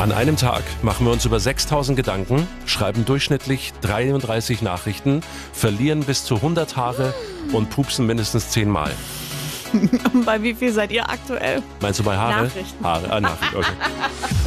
An einem Tag machen wir uns über 6000 Gedanken, schreiben durchschnittlich 33 Nachrichten, verlieren bis zu 100 Haare und pupsen mindestens 10 Mal. Bei wie viel seid ihr aktuell? Meinst du bei Haare? Nachrichten. Haare, Nachrichten, okay.